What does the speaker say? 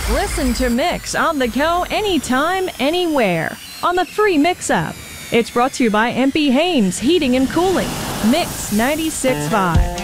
Listen to Mix on the go anytime, anywhere on the free Mix app. It's brought to you by MP Haynes Heating and Cooling. Mix 96.5.